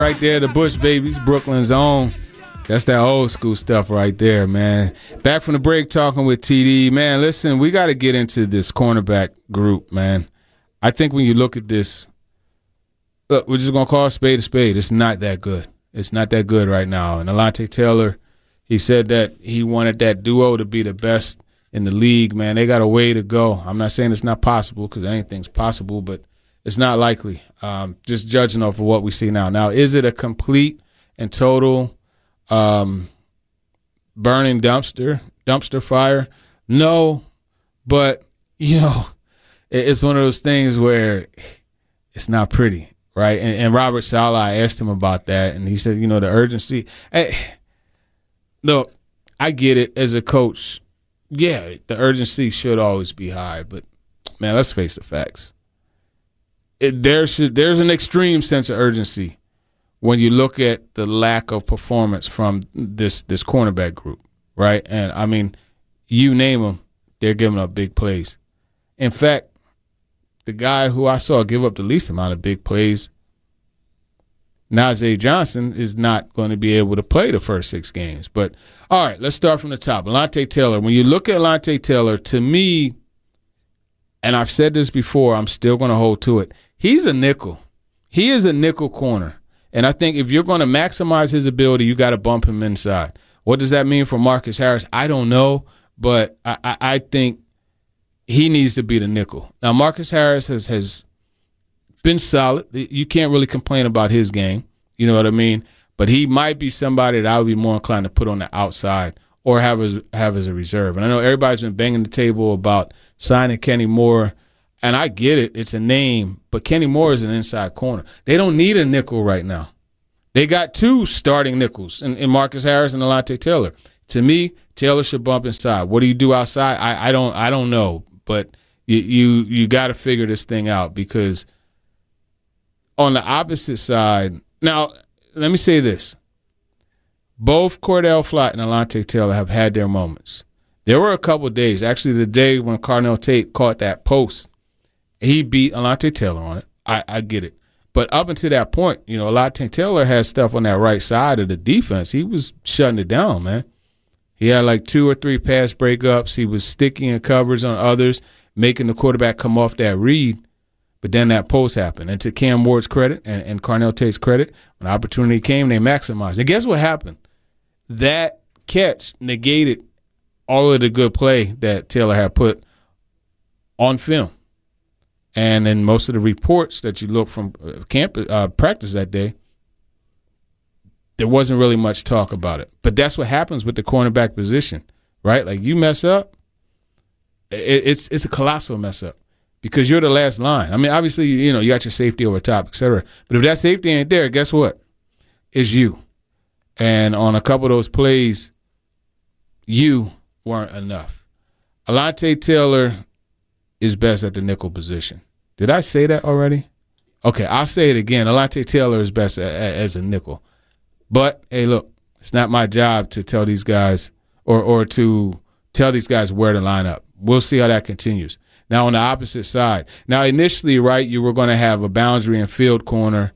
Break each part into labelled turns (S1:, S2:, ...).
S1: Right there, the Bush Babies, Brooklyn's own. That's that old school stuff right there, man. Back from the break talking with TD. Man, listen, we got to get into this cornerback group, man. I think when you look at this, look, we're just going to call a spade a spade. It's not that good. It's not that good right now. And Alontae Taylor, he said that he wanted that duo to be the best in the league, man. They got a way to go. I'm not saying it's not possible because anything's possible, but it's not likely, just judging off of what we see now. Now, is it a complete and total burning dumpster fire? No, but, it's one of those things where it's not pretty, right? And Robert Saleh, I asked him about that, and he said, the urgency. Hey, look, I get it as a coach. Yeah, the urgency should always be high, but, man, let's face the facts. There's an extreme sense of urgency when you look at the lack of performance from this cornerback group, right? And, I mean, you name them, they're giving up big plays. In fact, the guy who I saw give up the least amount of big plays, Najee Johnson, is not going to be able to play the first 6 games. But, all right, let's start from the top. Alontae Taylor. When you look at Alontae Taylor, to me, and I've said this before, I'm still going to hold to it, he's a nickel. He is a nickel corner. And I think if you're going to maximize his ability, you got to bump him inside. What does that mean for Marcus Harris? I don't know, but I think he needs to be the nickel. Now, Marcus Harris has been solid. You can't really complain about his game. You know what I mean? But he might be somebody that I would be more inclined to put on the outside or have as a reserve. And I know everybody's been banging the table about signing Kenny Moore, and I get it. It's a name, but Kenny Moore is an inside corner. They don't need a nickel right now. They got 2 starting nickels in Marcus Harris and Alontae Taylor. To me, Taylor should bump inside. What do you do outside? I don't know, but you got to figure this thing out, because on the opposite side, now let me say this. Both Cordell Flott and Alontae Taylor have had their moments. There were a couple of days, actually the day when Carnell Tate caught that post, he beat Alontae Taylor on it. I get it. But up until that point, Alontae Taylor had stuff on that right side of the defense. He was shutting it down, man. He had like 2 or 3 pass breakups. He was sticky in coverage on others, making the quarterback come off that read. But then that post happened. And to Cam Ward's credit and Carnell Tate's credit, when the opportunity came, they maximized. And guess what happened? That catch negated all of the good play that Taylor had put on film. And in most of the reports that you look from practice that day, there wasn't really much talk about it. But that's what happens with the cornerback position, right? Like, you mess up, it's a colossal mess up, because you're the last line. I mean, obviously, you got your safety over top, et cetera. But if that safety ain't there, guess what? It's you. And on a couple of those plays, you weren't enough. Alontae Taylor is best at the nickel position. Did I say that already? Okay, I'll say it again. Alontae Taylor is best as a nickel. But, hey, look, it's not my job to tell these guys or to tell these guys where to line up. We'll see how that continues. Now, on the opposite side. Now, initially, right, you were going to have a boundary and field corner.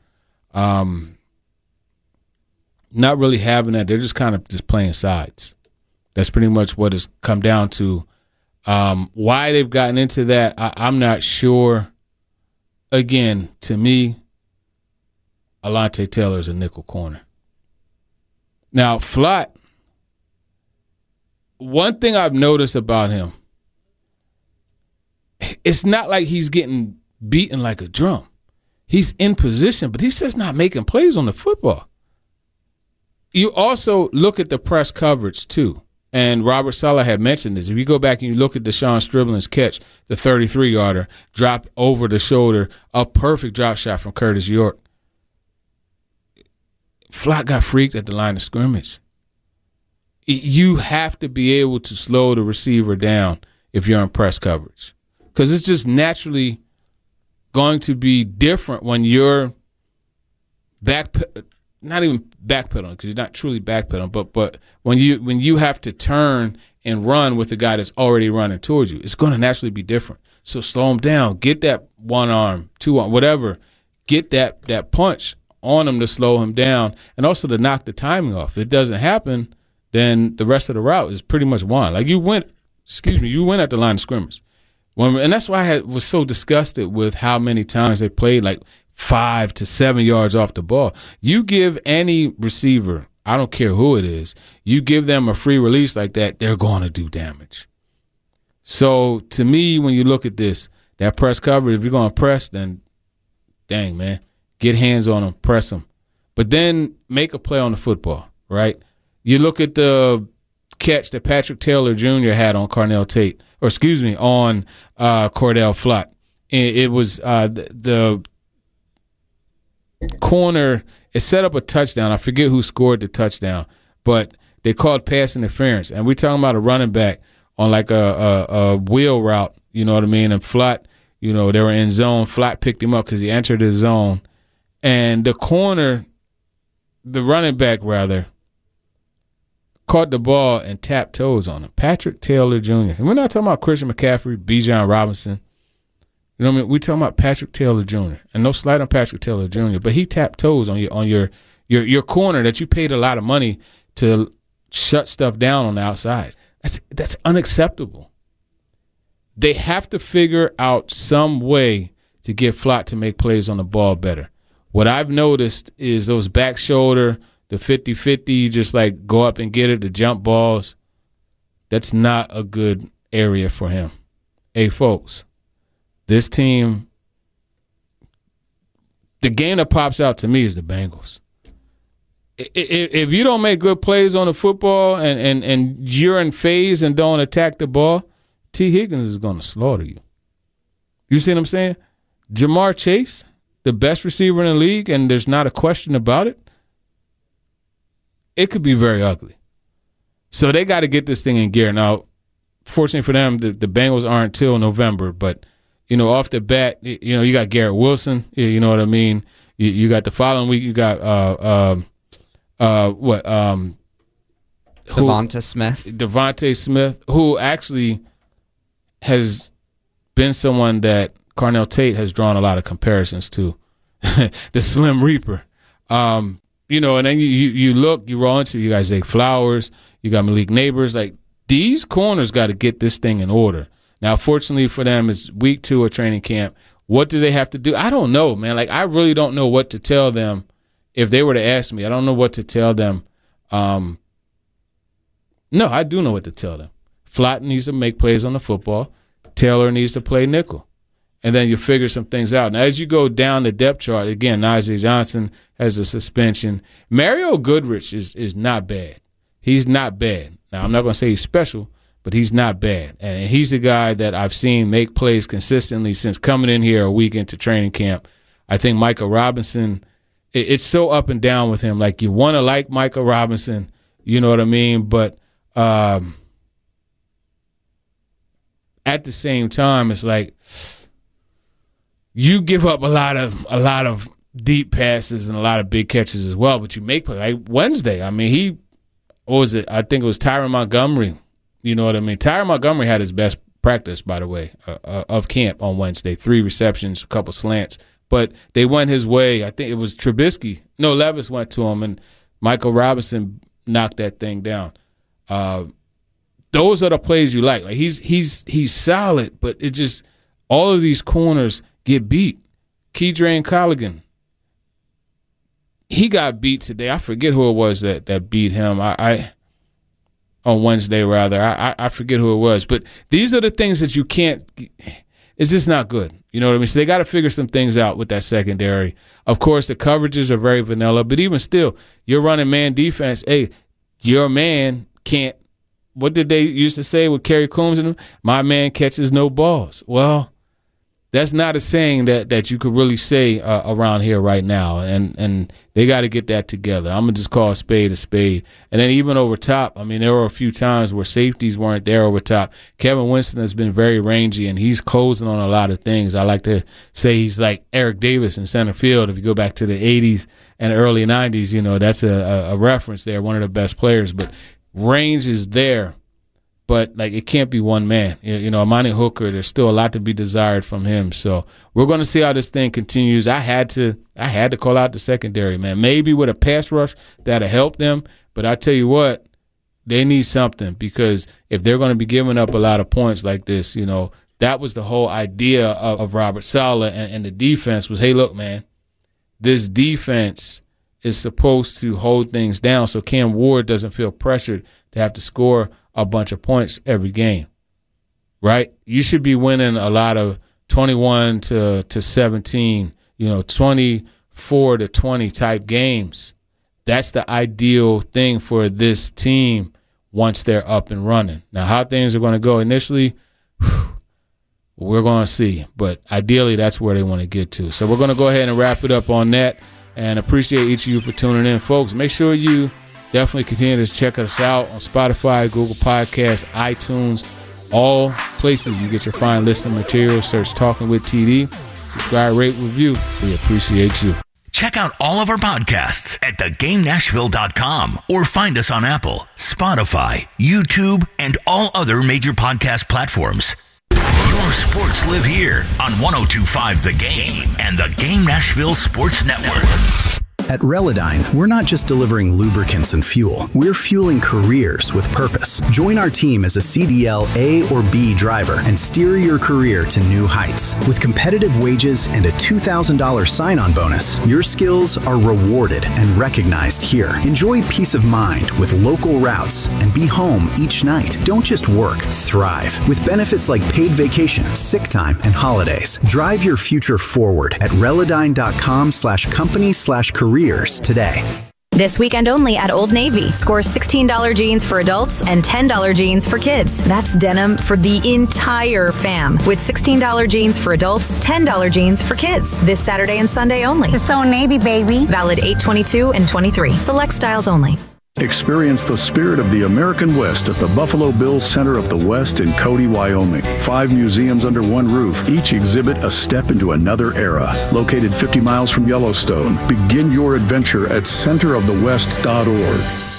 S1: Not really having that. They're just kind of just playing sides. That's pretty much what it's come down to. Why they've gotten into that, I'm not sure. Again, to me, Alontae Taylor is a nickel corner. Now, Flott, one thing I've noticed about him, it's not like he's getting beaten like a drum. He's in position, but he's just not making plays on the football. You also look at the press coverage, too. And Robert Saleh had mentioned this. If you go back and you look at Deshaun Stribling's catch, the 33-yarder, dropped over the shoulder, a perfect drop shot from Curtis York. Flott got freaked at the line of scrimmage. You have to be able to slow the receiver down if you're in press coverage, because it's just naturally going to be different when you're not even backpedaling, because you're not truly backpedaling, but when you have to turn and run with the guy that's already running towards you, it's going to naturally be different. So slow him down. Get that one arm, two arm, whatever. Get that punch on him to slow him down and also to knock the timing off. If it doesn't happen, then the rest of the route is pretty much won. Like you went at the line of scrimmage. And that's why I was so disgusted with how many times they played like 5 to 7 yards off the ball. You give any receiver, I don't care who it is, you give them a free release like that, they're going to do damage. So to me, when you look at this, that press coverage, if you're going to press, then dang, man, get hands on them, press them. But then make a play on the football, right? You look at the catch that Patrick Taylor Jr. had on Cordell Flott. It was the corner. It set up a touchdown. I forget who scored the touchdown, but they called pass interference. And we're talking about a running back on like a wheel route, you know what I mean? And Flott, you know, they were in zone. Flott picked him up because he entered his zone. And the running back, caught the ball and tapped toes on him. Patrick Taylor Jr. And we're not talking about Christian McCaffrey, Bijan Robinson. You know what I mean? We're talking about Patrick Taylor Jr. And no slight on Patrick Taylor Jr., but he tapped toes on your corner that you paid a lot of money to shut stuff down on the outside. That's unacceptable. They have to figure out some way to get Flott to make plays on the ball better. What I've noticed is those back shoulder, the 50-50, just like go up and get it, the jump balls, that's not a good area for him. Hey, folks, this team, the game that pops out to me is the Bengals. If you don't make good plays on the football and you're in phase and don't attack the ball, T. Higgins is going to slaughter you. You see what I'm saying? Jamar Chase, the best receiver in the league, and there's not a question about it, it could be very ugly. So they got to get this thing in gear. Now, fortunately for them, the Bengals aren't till November, but, you know, off the bat, you know, you got Garrett Wilson, you know what I mean? You got the following week, you got Devontae Smith, who actually has been someone that Carnell Tate has drawn a lot of comparisons to, the Slim Reaper. You know, and then you roll into, you got Zay Flowers, you got Malik Neighbors. Like, these corners got to get this thing in order. Now, fortunately for them, it's week 2 of training camp. What do they have to do? I don't know, man. Like, I really don't know what to tell them if they were to ask me. I don't know what to tell them. No, I do know what to tell them. Flott needs to make plays on the football. Taylor needs to play nickel. And then you figure some things out. Now, as you go down the depth chart, again, Najee Johnson has a suspension. Mario Goodrich is not bad. He's not bad. Now, I'm not going to say he's special, but he's not bad. And he's a guy that I've seen make plays consistently since coming in here a week into training camp. I think Micah Robinson, it's so up and down with him. Like, you want to like Micah Robinson, you know what I mean? But at the same time, it's like you give up a lot of deep passes and a lot of big catches as well, but you make plays. Like Wednesday, I mean, I think it was Tyron Montgomery. You know what I mean? Tyron Montgomery had his best practice, by the way, of camp on Wednesday. 3 receptions, a couple slants. But they went his way. I think it was Trubisky. No, Levis went to him, and Michael Robinson knocked that thing down. Those are the plays you like. Like, he's solid, but it just, all of these corners get beat. Keydrane Colligan, he got beat today. I forget who it was that beat him. On Wednesday, rather. I forget who it was. But these are the things that you can't – it's just not good. You know what I mean? So they got to figure some things out with that secondary. Of course, the coverages are very vanilla. But even still, you're running man defense. Hey, your man can't – what did they used to say with Kerry Coombs and them? My man catches no balls. Well, that's not a saying that you could really say around here right now, and they got to get that together. I'm gonna just call a spade a spade. And then even over top, I mean, there were a few times where safeties weren't there over top. Kevin Winston has been very rangy, and he's closing on a lot of things. I like to say he's like Eric Davis in center field. If you go back to the 80s and early 90s, you know, that's a reference there, one of the best players. But range is there but like it can't be one man. You know, Amani Hooker, there's still a lot to be desired from him. So we're going to see how this thing continues. I had to call out the secondary, man. Maybe with a pass rush that'll help them, but I tell you what, they need something, because if they're going to be giving up a lot of points like this, you know, that was the whole idea of Robert Saleh and the defense was, hey, look, man, this defense is supposed to hold things down so Cam Ward doesn't feel pressured to have to score a bunch of points every game, right? You should be winning a lot of 21 to 17, you know, 24 to 20 type games. That's the ideal thing for this team once they're up and running. Now, how things are going to go initially, we're going to see. But ideally, that's where they want to get to. So we're going to go ahead and wrap it up on that, and appreciate each of you for tuning in. Folks, make sure you definitely continue to check us out on Spotify, Google Podcasts, iTunes, all places you get your fine listening material. Search Talking with TD. Subscribe, rate, review. We appreciate you.
S2: Check out all of our podcasts at thegamenashville.com or find us on Apple, Spotify, YouTube, and all other major podcast platforms. Your sports live here on 102.5 The Game and the Game Nashville Sports Network.
S3: At Relodyne, we're not just delivering lubricants and fuel. We're fueling careers with purpose. Join our team as a CDL A or B driver and steer your career to new heights. With competitive wages and a $2,000 sign-on bonus, your skills are rewarded and recognized here. Enjoy peace of mind with local routes and be home each night. Don't just work, thrive. With benefits like paid vacation, sick time, and holidays. Drive your future forward at Relodyne.com/company/careers today.
S4: This weekend only at Old Navy. Score $16 jeans for adults and $10 jeans for kids. That's denim for the entire fam. With $16 jeans for adults, $10 jeans for kids. This Saturday and Sunday only.
S5: It's Old Navy, baby.
S4: Valid 8/22 and 23. Select styles only.
S6: Experience the spirit of the American West at the Buffalo Bills Center of the West in Cody, Wyoming. 5 museums under one roof, each exhibit a step into another era. Located 50 miles from Yellowstone, begin your adventure at centerofthewest.org.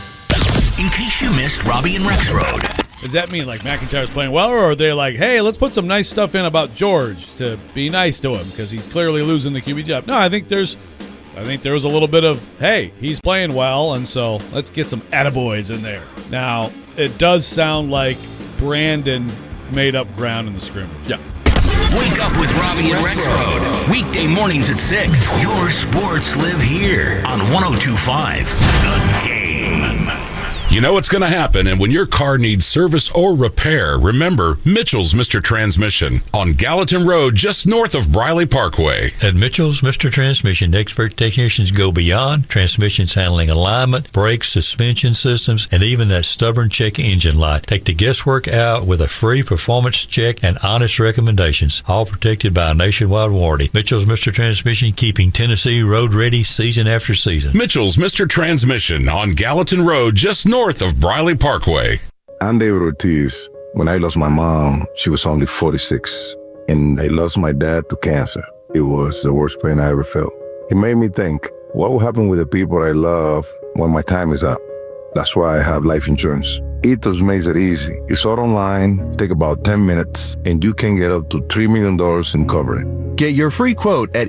S2: In case you missed Robbie and Rexroad.
S7: Does that mean like McIntyre's playing well, or are they like, hey, let's put some nice stuff in about George to be nice to him because he's clearly losing the QB job? No, I think there was a little bit of, hey, he's playing well, and so let's get some attaboys in there. Now, it does sound like Brandon made up ground in the scrimmage.
S2: Yeah. Wake up with Robbie and Rexroad. Weekday mornings at 6. Your sports live here on 102.5 The Game.
S8: You know what's going to happen, and when your car needs service or repair, remember Mitchell's Mr. Transmission on Gallatin Road, just north of Briley Parkway.
S9: At Mitchell's Mr. Transmission, expert technicians go beyond transmissions handling alignment, brakes, suspension systems, and even that stubborn check engine light. Take the guesswork out with a free performance check and honest recommendations, all protected by a nationwide warranty. Mitchell's Mr. Transmission, keeping Tennessee road ready season after season.
S8: Mitchell's Mr. Transmission on Gallatin Road, just north of Briley Parkway.
S10: I'm David Ortiz. When I lost my mom, she was only 46, and I lost my dad to cancer. It was the worst pain I ever felt. It made me think, what will happen with the people I love when my time is up? That's why I have life insurance. Ethos makes it easy. It's all online, take about 10 minutes, and you can get up to $3 million in coverage.
S11: Get your free quote at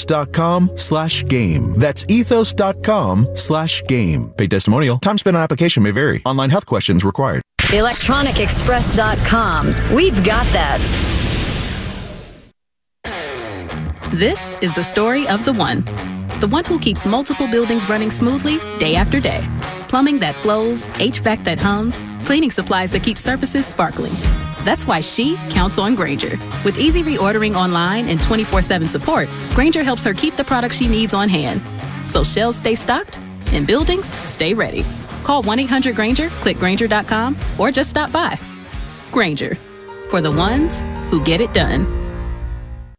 S11: ethos.com/game. That's ethos.com/game. Paid testimonial. Time spent on application may vary. Online health questions required.
S12: ElectronicExpress.com. We've got that.
S13: This is the story of the one who keeps multiple buildings running smoothly day after day. Plumbing that flows, HVAC that hums, cleaning supplies that keep surfaces sparkling. That's why she counts on Grainger. With easy reordering online and 24/7 support, Grainger helps her keep the products she needs on hand. So shelves stay stocked and buildings stay ready. Call 1-800-GRAINGER, click Grainger.com, or just stop by. Grainger, for the ones who get it done.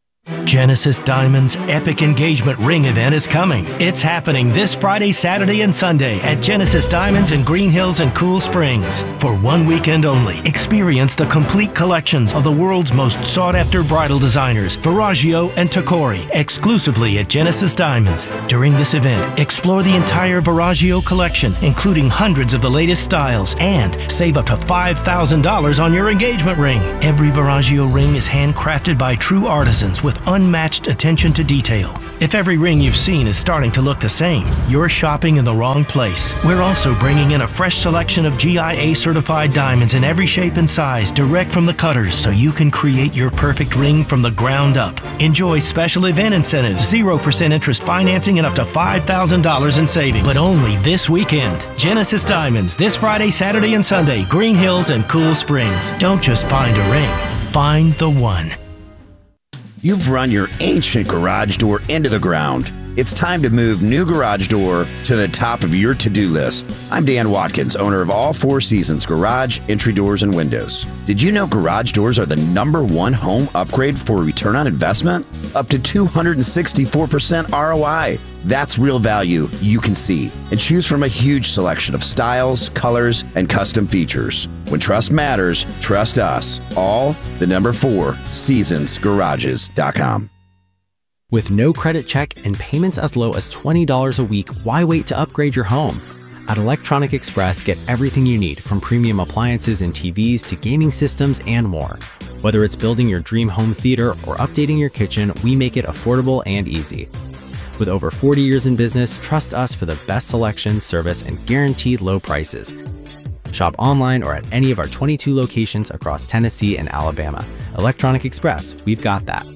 S5: Genesis Diamonds' epic engagement ring event is coming. It's happening this Friday, Saturday, and Sunday at Genesis Diamonds in Green Hills and Cool Springs. For 1 weekend only, experience the complete collections of the world's most sought-after bridal designers, Verragio and Tacori, exclusively at Genesis Diamonds. During this event, explore the entire Verragio collection, including hundreds of the latest styles, and save up to $5,000 on your engagement ring. Every Verragio ring is handcrafted by true artisans with unmatched attention to detail. If every ring you've seen is starting to look the same, you're shopping in the wrong place. We're also bringing in a fresh selection of GIA certified diamonds in every shape and size direct from the cutters, so you can create your perfect ring from the ground up. Enjoy special event incentives, 0% interest financing, and up to $5,000 in savings. But only this weekend. Genesis Diamonds, this Friday, Saturday, and Sunday, Green Hills and Cool Springs. Don't just find a ring, find the one.
S12: You've run your ancient garage door into the ground. It's time to move new garage door to the top of your to-do list. I'm Dan Watkins, owner of All Four Seasons Garage, Entry Doors, and Windows. Did you know garage doors are the #1 home upgrade for return on investment? Up to 264% ROI. That's real value you can see. And choose from a huge selection of styles, colors, and custom features. When trust matters, trust us. All the #4 seasonsgarages.com.
S14: With no credit check and payments as low as $20 a week, why wait to upgrade your home? At Electronic Express, get everything you need, from premium appliances and TVs to gaming systems and more. Whether it's building your dream home theater or updating your kitchen, we make it affordable and easy. With over 40 years in business, trust us for the best selection, service, and guaranteed low prices. Shop online or at any of our 22 locations across Tennessee and Alabama. Electronic Express, we've got that.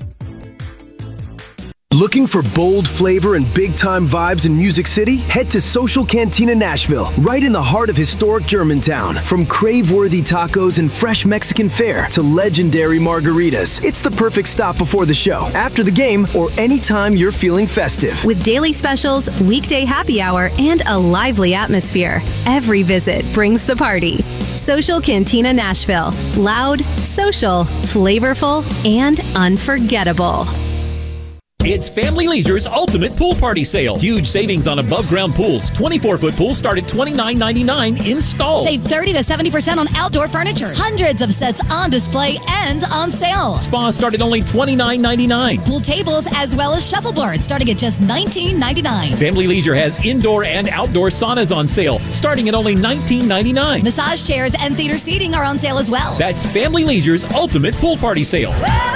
S15: Looking for bold flavor and big-time vibes in Music City? Head to Social Cantina Nashville, right in the heart of historic Germantown. From crave-worthy tacos and fresh Mexican fare to legendary margaritas, it's the perfect stop before the show, after the game, or anytime you're feeling festive.
S4: With daily specials, weekday happy hour, and a lively atmosphere, every visit brings the party. Social Cantina Nashville. Loud, social, flavorful, and unforgettable.
S16: It's Family Leisure's Ultimate Pool Party Sale. Huge savings on above-ground pools. 24-foot pools start at $29.99 installed.
S17: Save 30 to 70% on outdoor furniture. Hundreds of sets on display and on sale.
S16: Spas start at only $29.99.
S17: Pool tables as well as shuffleboards starting at just $19.99.
S16: Family Leisure has indoor and outdoor saunas on sale starting at only $19.99.
S17: Massage chairs and theater seating are on sale as well.
S16: That's Family Leisure's Ultimate Pool Party Sale.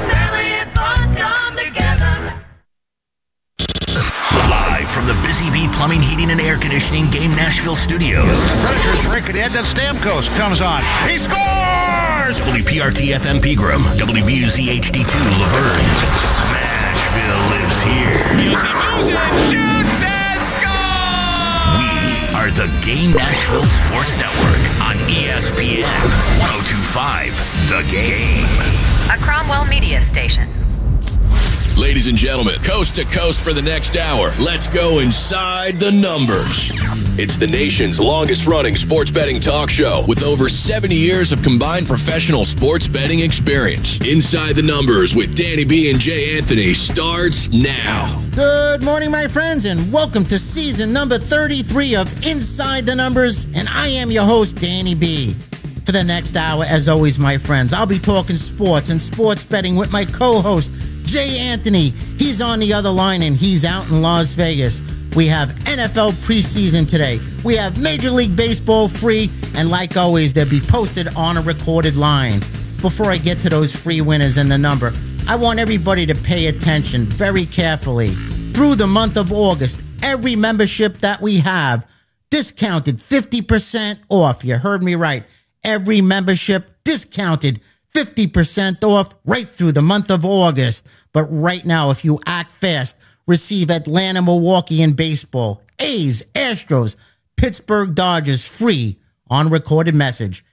S2: From the Busy Bee Plumbing, Heating, and Air Conditioning Game Nashville studios.
S18: Predators break it in, then Stamkos comes on. He scores!
S2: WPRT FM Pegram, WBUZ HD2 Laverne. Smashville lives here.
S18: Music, shoots, and scores!
S2: We are the Game Nashville Sports Network on ESPN 102.5 The Game.
S4: A Cromwell Media Station.
S19: Ladies and gentlemen, coast to coast for the next hour. Let's go inside the numbers. It's the nation's longest-running sports betting talk show with over 70 years of combined professional sports betting experience. Inside the Numbers with Danny B and Jay Anthony starts now.
S20: Good morning, my friends, and welcome to season number 33 of Inside the Numbers, and I am your host, Danny B. For the next hour, as always, my friends, I'll be talking sports and sports betting with my co-host, Jay Anthony. He's on the other line and he's out in Las Vegas. We have NFL preseason today. We have Major League Baseball free, and like always, they'll be posted on a recorded line. Before I get to those free winners and the number, I want everybody to pay attention very carefully. Through the month of August, every membership that we have discounted 50% off. You heard me right. Every membership discounted 50% off right through the month of August. But right now, if you act fast, receive Atlanta, Milwaukee in baseball, A's, Astros, Pittsburgh Dodgers free on recorded message.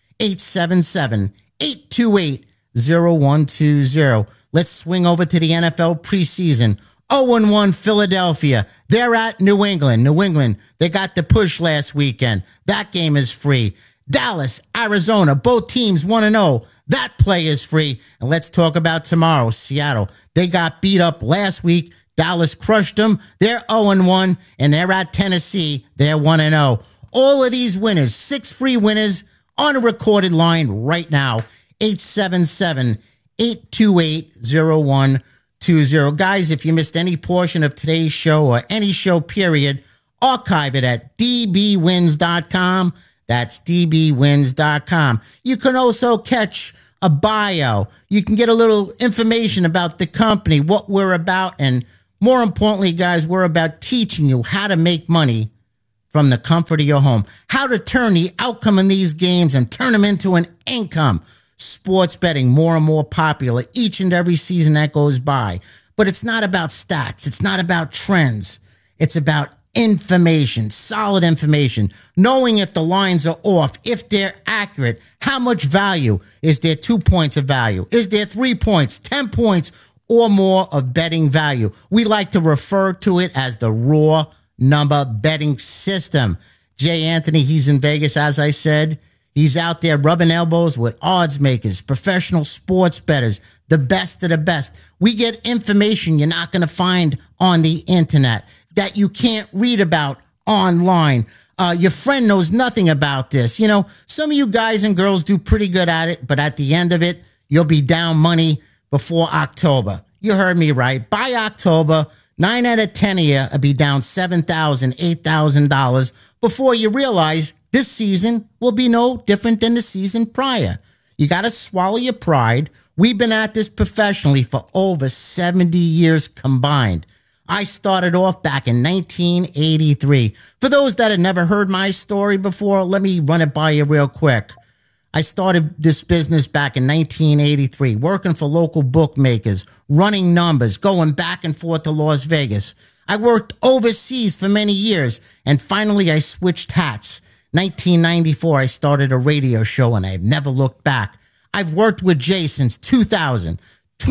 S20: 877-828-0120. Let's swing over to the NFL preseason. 0-1 Philadelphia. They're at New England. New England, they got the push last weekend. That game is free. Dallas, Arizona, both teams 1-0. That play is free. And let's talk about tomorrow. Seattle, they got beat up last week. Dallas crushed them. They're 0-1, and they're at Tennessee. They're 1-0. All of these winners, 6 free winners on a recorded line right now. 877-828-0120. Guys, if you missed any portion of today's show or any show period, archive it at dbwins.com. That's dbwins.com. You can also catch a bio. You can get a little information about the company, what we're about, and more importantly, guys, we're about teaching you how to make money from the comfort of your home, how to turn the outcome in these games and turn them into an income. Sports betting more and more popular each and every season that goes by. But it's not about stats. It's not about trends. It's about information, solid information, knowing if the lines are off, if they're accurate, how much value. Is there 2 points of value? Is there 3 points, 10 points, or more of betting value? We like to refer to it as the raw number betting system. Jay Anthony, he's in Vegas, as I said. He's out there rubbing elbows with odds makers, professional sports bettors, the best of the best. We get information you're not going to find on the internet, that you can't read about online. Your friend knows nothing about this. You know, some of you guys and girls do pretty good at it, but at the end of it, you'll be down money before October. You heard me right. By October, 9 out of 10 of you will be down $7,000, $8,000 before you realize this season will be no different than the season prior. You got to swallow your pride. We've been at this professionally for over 70 years combined. I started off back in 1983. For those that have never heard my story before, let me run it by you real quick. I started this business back in 1983, working for local bookmakers, running numbers, going back and forth to Las Vegas. I worked overseas for many years, and finally I switched hats. 1994, I started a radio show, and I've never looked back. I've worked with Jay since 2000,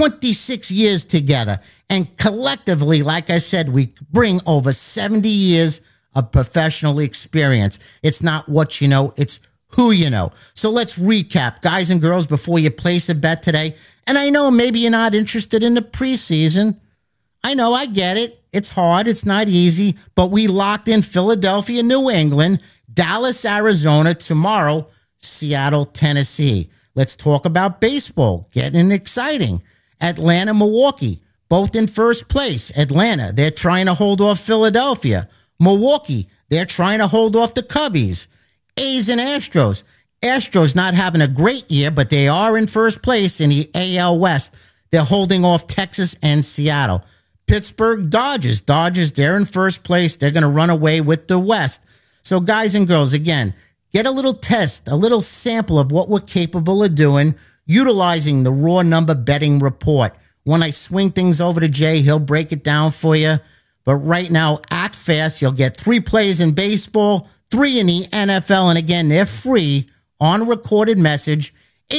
S20: 26 years together, and collectively, like I said, we bring over 70 years of professional experience. It's not what you know, it's who you know. So let's recap, guys and girls, before you place a bet today. And I know maybe you're not interested in the preseason. I know, I get it. It's hard. It's not easy. But we locked in Philadelphia, New England, Dallas, Arizona, tomorrow, Seattle, Tennessee. Let's talk about baseball. Getting exciting. Atlanta, Milwaukee, both in first place. Atlanta, they're trying to hold off Philadelphia. Milwaukee, they're trying to hold off the Cubbies. A's and Astros. Astros not having a great year, but they are in first place in the AL West. They're holding off Texas and Seattle. Pittsburgh Dodgers. Dodgers, they're in first place. They're going to run away with the West. So guys and girls, again, get a little test, a little sample of what we're capable of doing, utilizing the raw number betting report. When I swing things over to Jay, he'll break it down for you. But right now, act fast. You'll get 3 plays in baseball, 3 in the NFL. And again, they're free on a recorded message,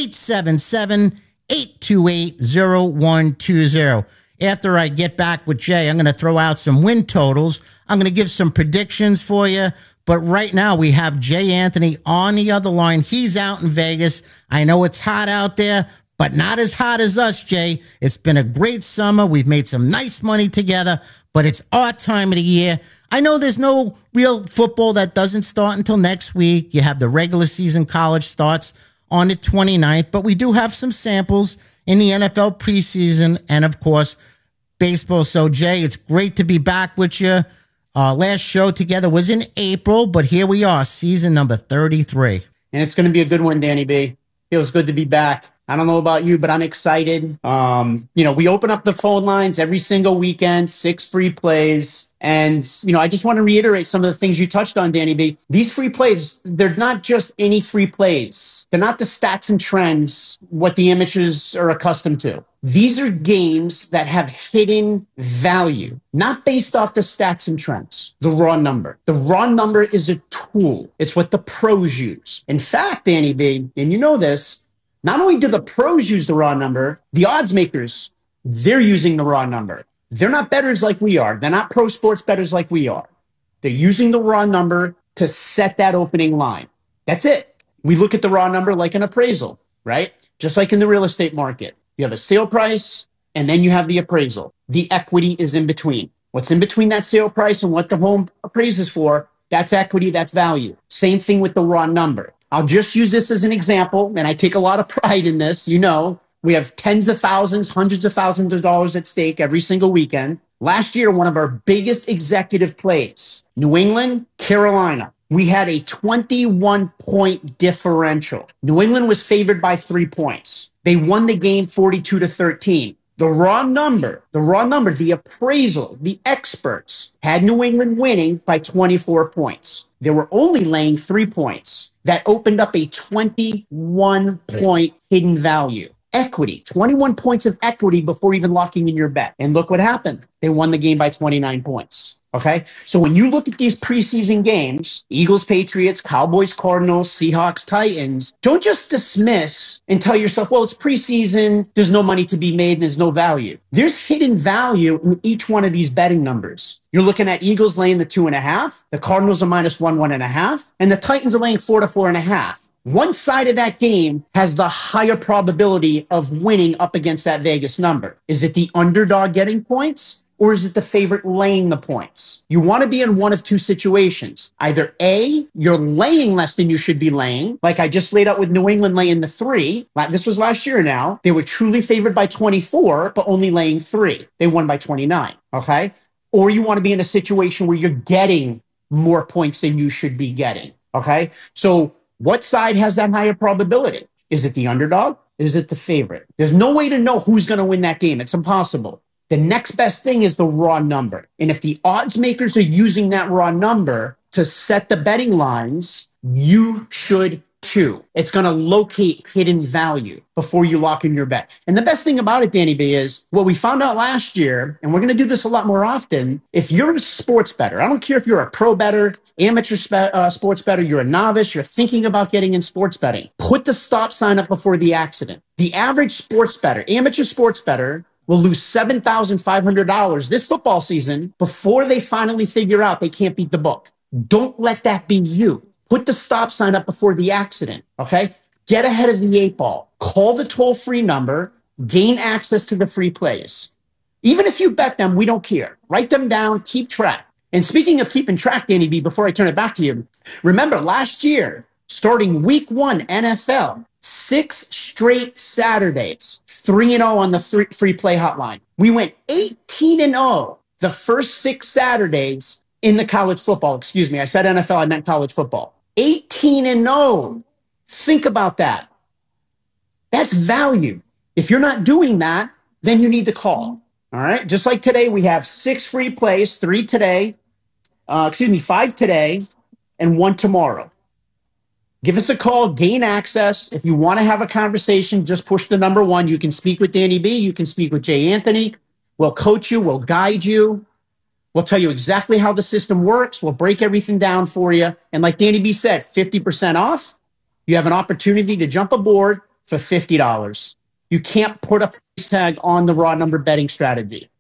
S20: 877-828-0120. After I get back with Jay, I'm going to throw out some win totals. I'm going to give some predictions for you. But right now, we have Jay Anthony on the other line. He's out in Vegas. I know it's hot out there, but not as hot as us, Jay. It's been a great summer. We've made some nice money together, but it's our time of the year. I know there's no real football that doesn't start until next week. You have the regular season college starts on the 29th, but we do have some samples in the NFL preseason and, of course, baseball. So, Jay, it's great to be back with you. Last show together was in April, but here we are, season number 33.
S21: And it's going to be a good one, Danny B. Feels good to be back. I don't know about you, but I'm excited. We open up the phone lines every single weekend, 6 free plays. And, I just want to reiterate some of the things you touched on, Danny B. These free plays, they're not just any free plays. They're not the stats and trends, what the amateurs are accustomed to. These are games that have hidden value, not based off the stats and trends, the raw number. The raw number is a tool. It's what the pros use. In fact, Danny B, and you know this, not only do the pros use the raw number, the odds makers, they're using the raw number. They're not bettors like we are. They're not pro sports bettors like we are. They're using the raw number to set that opening line. That's it. We look at the raw number like an appraisal, right? Just like in the real estate market. You have a sale price, and then you have the appraisal. The equity is in between. What's in between that sale price and what the home appraises for, that's equity, that's value. Same thing with the raw number. I'll just use this as an example, and I take a lot of pride in this. You know, we have tens of thousands, hundreds of thousands of dollars at stake every single weekend. Last year, one of our biggest executive plays, New England, Carolina. We had a 21-point differential. New England was favored by 3 points. They won the game 42-13. The raw number, the appraisal, the experts had New England winning by 24 points. They were only laying 3 points. That opened up a 21-point hidden value. Equity, 21 points of equity before even locking in your bet. And look what happened. They won the game by 29 points. Okay? So when you look at these preseason games, Eagles, Patriots, Cowboys, Cardinals, Seahawks, Titans, don't just dismiss and tell yourself, well, it's preseason, there's no money to be made, and there's no value. There's hidden value in each one of these betting numbers. You're looking at Eagles laying the 2.5, the Cardinals are -1.5, and the Titans are laying 4 to 4.5. One side of that game has the higher probability of winning up against that Vegas number. Is it the underdog getting points? Or is it the favorite laying the points? You want to be in one of two situations. Either A, you're laying less than you should be laying, like I just laid out with New England laying the 3. This was last year now. They were truly favored by 24, but only laying 3. They won by 29, okay? Or you want to be in a situation where you're getting more points than you should be getting, okay? So what side has that higher probability? Is it the underdog? Is it the favorite? There's no way to know who's going to win that game. It's impossible. The next best thing is the raw number. And if the odds makers are using that raw number to set the betting lines, you should too. It's going to locate hidden value before you lock in your bet. And the best thing about it, Danny B, is what we found out last year, and we're going to do this a lot more often. If you're a sports bettor, I don't care if you're a pro bettor, amateur sports bettor, you're a novice, you're thinking about getting in sports betting, put the stop sign up before the accident. The average sports bettor, amateur sports bettor, will lose $7,500 this football season before they finally figure out they can't beat the book. Don't let that be you. Put the stop sign up before the accident, okay? Get ahead of the 8 ball. Call the toll-free number. Gain access to the free plays. Even if you bet them, we don't care. Write them down. Keep track. And speaking of keeping track, Danny B, before I turn it back to you, remember last year, starting week 1 NFL, 6 straight Saturdays, 3-0 on the free play hotline. We went 18-0 the first 6 Saturdays in the college football. Excuse me. I said NFL, I meant college football. 18-0. Think about that. That's value. If you're not doing that, then you need to call. All right. Just like today, we have 6 free plays, 5 today, and 1 tomorrow. Give us a call, gain access. If you want to have a conversation, just push the number 1. You can speak with Danny B. You can speak with Jay Anthony. We'll coach you. We'll guide you. We'll tell you exactly how the system works. We'll break everything down for you. And like Danny B said, 50% off. You have an opportunity to jump aboard for $50. You can't put a price tag on the raw number betting strategy.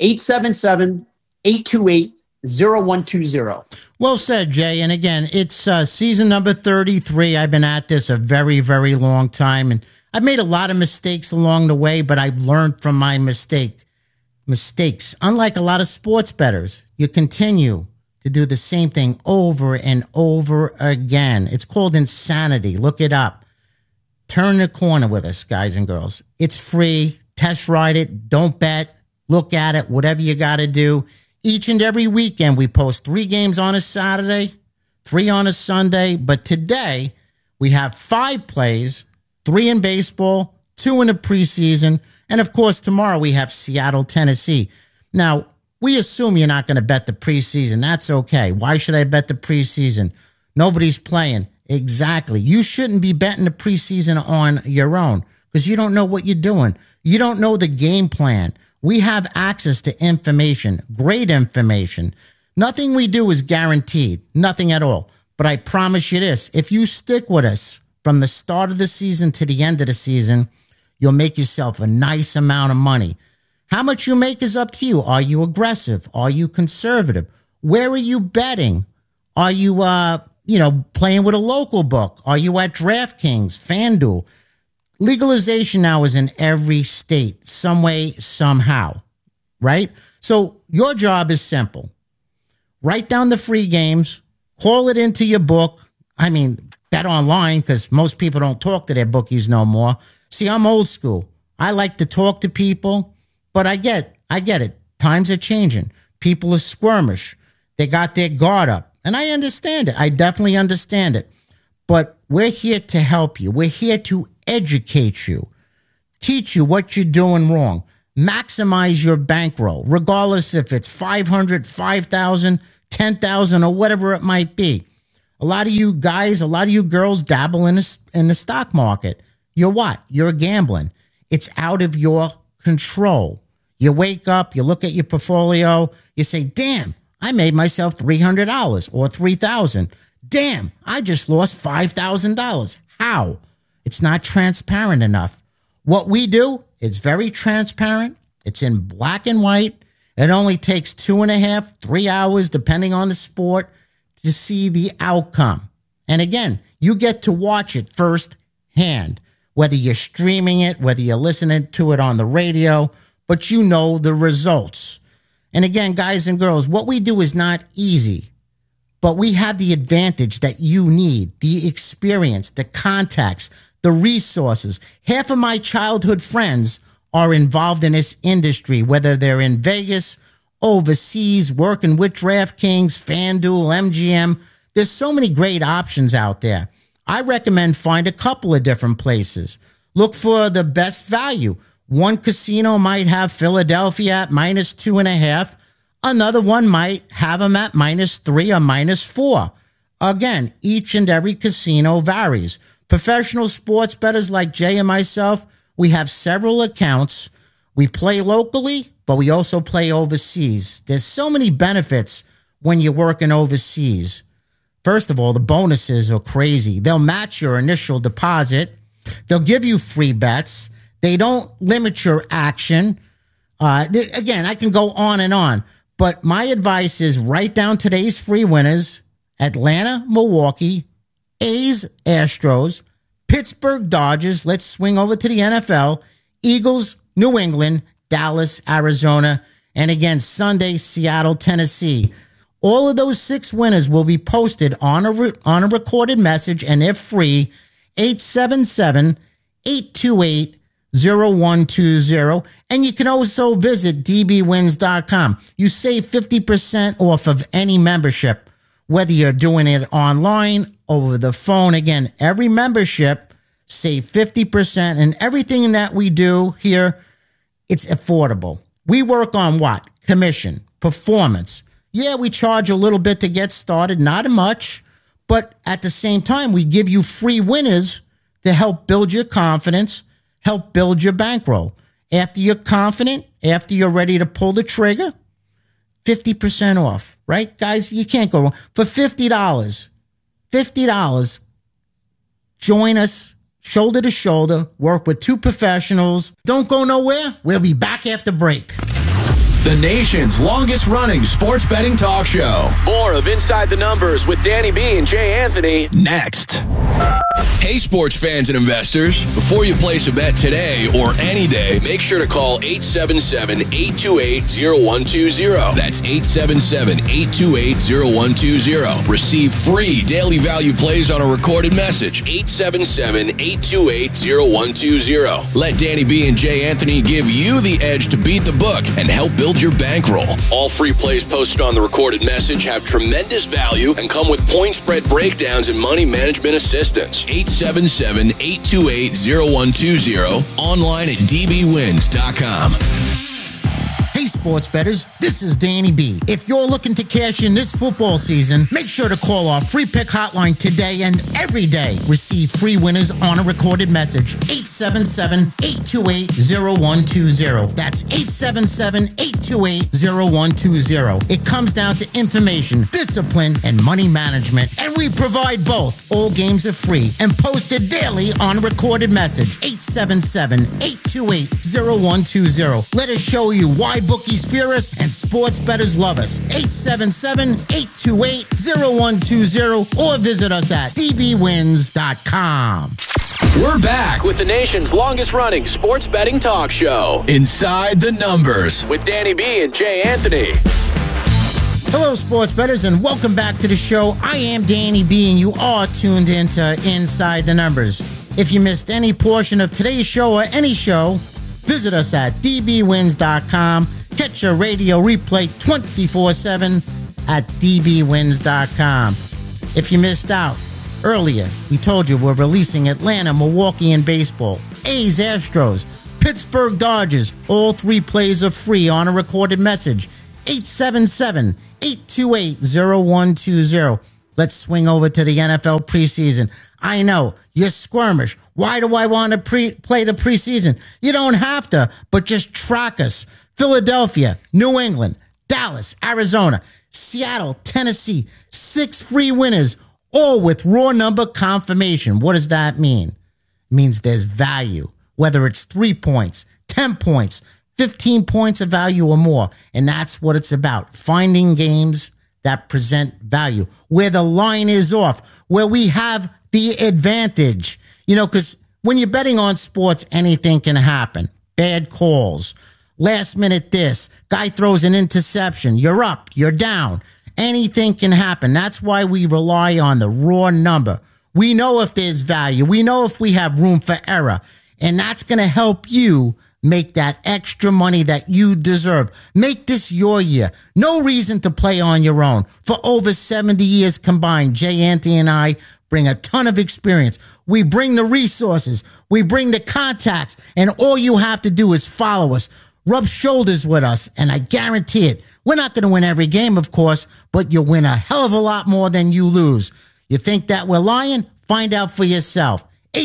S21: 877-828-0120.
S20: Well said, Jay. And again, it's season number 33. I've been at this a very, very long time. And I've made a lot of mistakes along the way, but I've learned from my mistakes. Unlike a lot of sports bettors, you continue to do the same thing over and over again. It's called insanity. Look it up. Turn the corner with us, guys and girls. It's free. Test ride it. Don't bet. Look at it. Whatever you got to do. Each and every weekend, we post 3 games on a Saturday, 3 on a Sunday. But today, we have 5 plays, 3 in baseball, 2 in the preseason. And, of course, tomorrow we have Seattle, Tennessee. Now, we assume you're not going to bet the preseason. That's okay. Why should I bet the preseason? Nobody's playing. Exactly. You shouldn't be betting the preseason on your own because you don't know what you're doing. You don't know the game plan. We have access to information, great information. Nothing we do is guaranteed, nothing at all. But I promise you this, if you stick with us from the start of the season to the end of the season, you'll make yourself a nice amount of money. How much you make is up to you. Are you aggressive? Are you conservative? Where are you betting? Are you playing with a local book? Are you at DraftKings, FanDuel? Legalization now is in every state, some way, somehow, right? So your job is simple. Write down the free games, call it into your book. I mean, bet online, because most people don't talk to their bookies no more. See, I'm old school. I like to talk to people, but I get it. Times are changing. People are squirmish. They got their guard up. And I understand it. I definitely understand it. But we're here to help you. We're here to educate you, teach you what you're doing wrong, maximize your bankroll, regardless if it's 500, 5,000, 10,000, or whatever it might be. A lot of you guys, a lot of you girls dabble in the stock market. You're what? You're gambling. It's out of your control. You wake up, you look at your portfolio, you say, damn, I made myself $300 or $3,000. Damn, I just lost $5,000. How? It's not transparent enough. What we do is very transparent. It's in black and white. It only takes 2.5, 3 hours, depending on the sport, to see the outcome. And again, you get to watch it firsthand, whether you're streaming it, whether you're listening to it on the radio, but you know the results. And again, guys and girls, what we do is not easy, but we have the advantage that you need, the experience, the contacts, the resources. Half of my childhood friends are involved in this industry, whether they're in Vegas, overseas, working with DraftKings, FanDuel, MGM. There's so many great options out there. I recommend find a couple of different places. Look for the best value. One casino might have Philadelphia at -2.5. Another one might have them at -3 or -4. Again, each and every casino varies. Professional sports bettors like Jay and myself, we have several accounts. We play locally, but we also play overseas. There's so many benefits when you're working overseas. First of all, the bonuses are crazy. They'll match your initial deposit. They'll give you free bets. They don't limit your action. Again, I can go on and on, but my advice is write down today's free winners: Atlanta, Milwaukee, A's, Astros, Pittsburgh, Dodgers. Let's swing over to the NFL. Eagles, New England, Dallas, Arizona, and again, Sunday, Seattle, Tennessee. All of those 6 winners will be posted on a recorded message, and they're free. 877-828-0120. And you can also visit dbwins.com. You save 50% off of any membership, whether you're doing it online, over the phone. Again, every membership, save 50%. And everything that we do here, it's affordable. We work on what? Commission, performance. Yeah, we charge a little bit to get started, not much, but at the same time, we give you free winners to help build your confidence, help build your bankroll. After you're confident, after you're ready to pull the trigger, 50% off, right? Guys, you can't go wrong. For $50, join us shoulder to shoulder, work with 2 professionals. Don't go nowhere. We'll be back after break.
S19: The nation's longest running sports betting talk show. More of Inside the Numbers with Danny B and Jay Anthony next. Hey, sports fans and investors. Before you place a bet today or any day, make sure to call 877-828-0120. That's 877-828-0120. Receive free daily value plays on a recorded message. 877-828-0120. Let Danny B and Jay Anthony give you the edge to beat the book and help build your bankroll. All free plays posted on the recorded message have tremendous value and come with point spread breakdowns and money management assistance. 877-828-0120. Online at dbwins.com.
S20: Hey, sports bettors, this is Danny B. If you're looking to cash in this football season, make sure to call our free pick hotline today and every day. Receive free winners on a recorded message. 877-828-0120. That's 877-828-0120. It comes down to information, discipline, and money management, and we provide both. All games are free and posted daily on a recorded message. 877-828-0120. Let us show you why Bookies fear us and sports bettors love us. 877-828-0120 or visit us at dbwins.com.
S19: We're back with the nation's longest running sports betting talk show, Inside the Numbers, with Danny B and Jay Anthony.
S20: Hello, sports bettors, and welcome back to the show. I am Danny B, and you are tuned into Inside the Numbers. If you missed any portion of today's show or any show, visit us at dbwins.com. Catch a radio replay 24/7 at dbwins.com. If you missed out earlier, we told you we're releasing Atlanta, Milwaukee in baseball, A's, Astros, Pittsburgh Dodgers. All three plays are free on a recorded message. 877-828-0120. Let's swing over to the NFL preseason. I know, you're squirmish. Why do I want to play the preseason? You don't have to, but just track us. Philadelphia, New England, Dallas, Arizona, Seattle, Tennessee. 6 free winners, all with raw number confirmation. What does that mean? It means there's value, whether it's 3 points, 10 points, 15 points of value or more. And that's what it's about. Finding games that present value, where the line is off, where we have the advantage. You know, because when you're betting on sports, anything can happen. Bad calls, last minute this, guy throws an interception, you're up, you're down. Anything can happen. That's why we rely on the raw number. We know if there's value. We know if we have room for error. And that's going to help you make that extra money that you deserve. Make this your year. No reason to play on your own. For over 70 years combined, Jay Anthony and I bring a ton of experience. We bring the resources. We bring the contacts. And all you have to do is follow us. Rub shoulders with us. And I guarantee it. We're not going to win every game, of course, but you'll win a hell of a lot more than you lose. You think that we're lying? Find out for yourself.